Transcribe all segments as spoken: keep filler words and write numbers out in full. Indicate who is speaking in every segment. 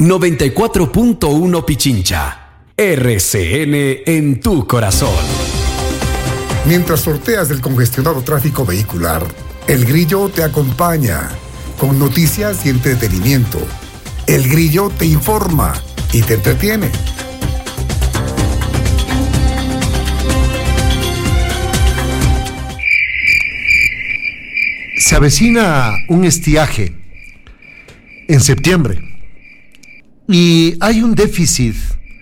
Speaker 1: noventa y cuatro punto uno Pichincha. R C N en tu corazón.
Speaker 2: Mientras sorteas el congestionado tráfico vehicular, El Grillo te acompaña con noticias y entretenimiento. El Grillo te informa y te entretiene.
Speaker 3: Se avecina un estiaje en septiembre y hay un déficit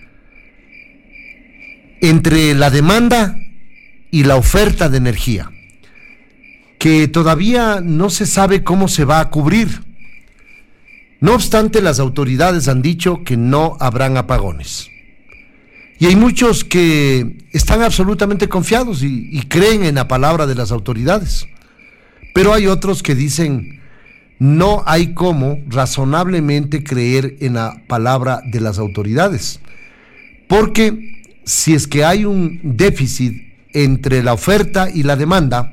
Speaker 3: entre la demanda y la oferta de energía que todavía no se sabe cómo se va a cubrir. No obstante, las autoridades han dicho que no habrán apagones. Y hay muchos que están absolutamente confiados y, y creen en la palabra de las autoridades. Pero hay otros que dicen, no hay cómo razonablemente creer en la palabra de las autoridades. Porque si es que hay un déficit entre la oferta y la demanda,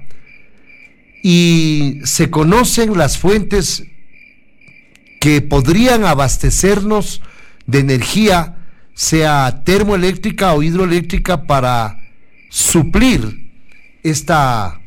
Speaker 3: y se conocen las fuentes que podrían abastecernos de energía, sea termoeléctrica o hidroeléctrica, para suplir esta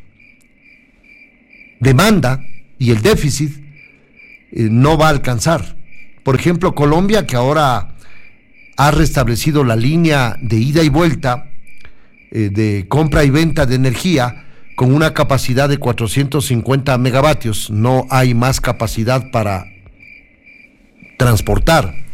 Speaker 3: demanda y el déficit, eh, no va a alcanzar. Por ejemplo, Colombia, que ahora ha restablecido la línea de ida y vuelta eh, de compra y venta de energía con una capacidad de cuatrocientos cincuenta megavatios, no hay más capacidad para transportar.